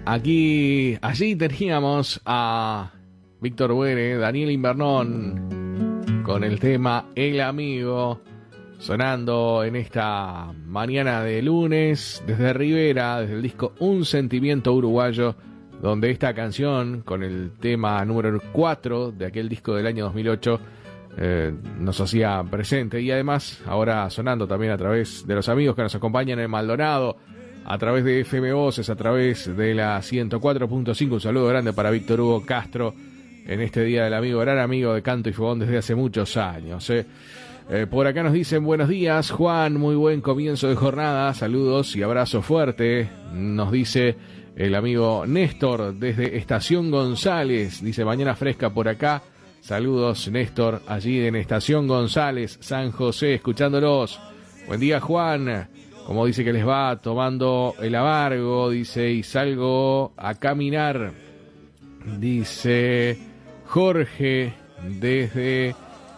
Allí teníamos a Víctor Buere, Daniel Invernón, con el tema El Amigo, sonando en esta mañana de lunes, desde Rivera, desde el disco Un Sentimiento Uruguayo, donde esta canción, con el tema número 4 de aquel disco del año 2008, nos hacía presente. Y además, ahora sonando también a través de los amigos que nos acompañan en Maldonado, a través de FM Voces, a través de la 104.5. Un saludo grande para Víctor Hugo Castro en este Día del Amigo, gran amigo de Canto y Fogón desde hace muchos años. Por acá nos dicen buenos días, Juan, muy buen comienzo de jornada, saludos y abrazo fuerte, nos dice el amigo Néstor desde Estación González, dice mañana fresca por acá, saludos Néstor, allí en Estación González, San José, escuchándolos. Buen día, Juan. Como dice que les va tomando el amargo, dice, y salgo a caminar, dice Jorge desde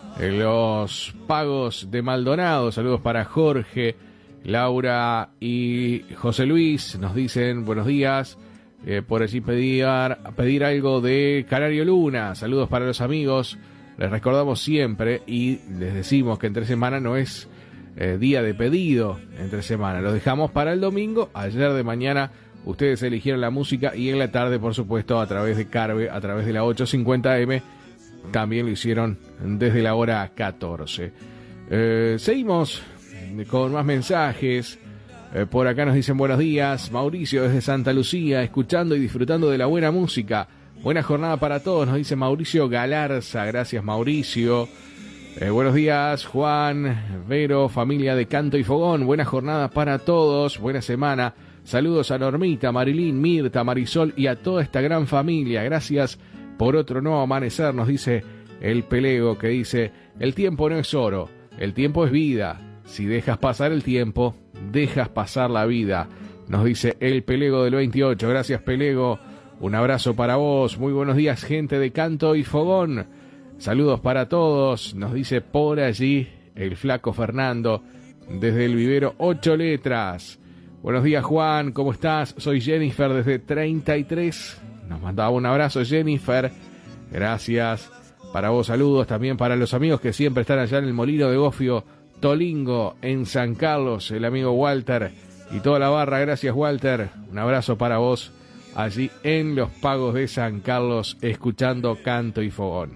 los Pagos de Maldonado. Saludos para Jorge, Laura y José Luis, nos dicen buenos días, por allí pedir algo de Canario Luna. Saludos para los amigos, les recordamos siempre y les decimos que entre semana no es día de pedido entre semana, lo dejamos para el domingo. Ayer de mañana ustedes eligieron la música y en la tarde, por supuesto, a través de Carve, a través de la 850M, también lo hicieron desde la hora 14. Seguimos con más mensajes. Por acá nos dicen buenos días, Mauricio desde Santa Lucía, escuchando y disfrutando de la buena música. Buena jornada para todos, nos dice Mauricio Galarza. Gracias, Mauricio. Buenos días, Juan, Vero, familia de Canto y Fogón. Buena jornada para todos, buena semana. Saludos a Normita, Marilyn, Mirta, Marisol y a toda esta gran familia. Gracias por otro nuevo amanecer, nos dice el Pelego, que dice, el tiempo no es oro, el tiempo es vida. Si dejas pasar el tiempo, dejas pasar la vida. Nos dice el Pelego del 28. Gracias, Pelego. Un abrazo para vos. Muy buenos días, gente de Canto y Fogón. Saludos para todos, nos dice por allí el flaco Fernando, desde el vivero 8 letras. Buenos días, Juan, ¿cómo estás? Soy Jennifer desde 33. Nos mandaba un abrazo, Jennifer. Gracias. Para vos, saludos también para los amigos que siempre están allá en el Molino de Gofio, Tolingo, en San Carlos, el amigo Walter y toda la barra. Gracias, Walter. Un abrazo para vos allí en los Pagos de San Carlos, escuchando Canto y Fogón.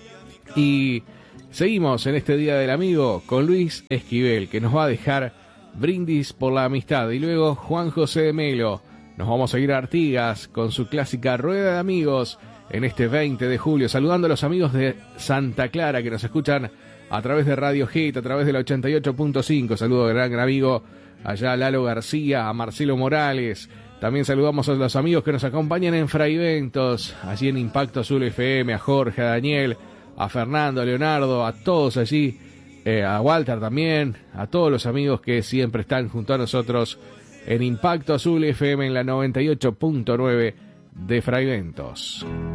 Y seguimos en este Día del Amigo con Luis Esquivel, que nos va a dejar Brindis por la Amistad. Y luego Juan José de Melo. Nos vamos a ir a Artigas con su clásica Rueda de Amigos en este 20 de julio. Saludando a los amigos de Santa Clara que nos escuchan a través de Radio Hit, a través de la 88.5. Saludo al gran amigo allá a Lalo García, a Marcelo Morales. También saludamos a los amigos que nos acompañan en Fraiventos, allí en Impacto Azul FM, a Jorge, a Daniel, a Fernando, a Leonardo, a todos allí, a Walter también, a todos los amigos que siempre están junto a nosotros en Impacto Azul FM en la 98.9 de Fraiventos.